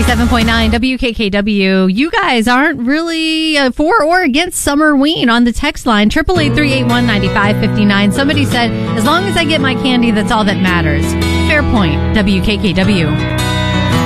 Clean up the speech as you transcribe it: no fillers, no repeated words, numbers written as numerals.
97.9 WKKW. You guys aren't really for or against Summerween on the text line. 888-381-9559. Somebody said, as long as I get my candy, that's all that matters. Fair point, WKKW.